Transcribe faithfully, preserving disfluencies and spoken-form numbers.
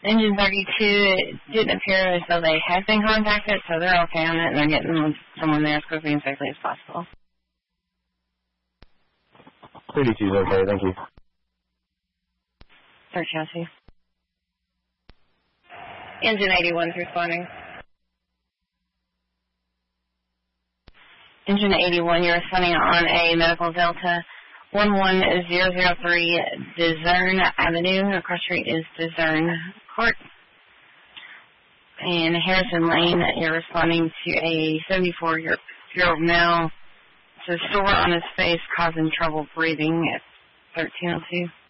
Engine thirty-two, it didn't appear as though they had been contacted, so they're okay on it, and they're getting someone there as quickly and safely as possible. thirty-two is okay, thank you. Sir Chelsea. Engine eighty-one's responding. Engine eighty-one, you're responding on a medical Delta one one zero zero three Discern Avenue. Across the street is Discern Court. And Harrison Lane, you're responding to a seventy-four-year-old male. It's a sore on his face causing trouble breathing at thirteen oh two.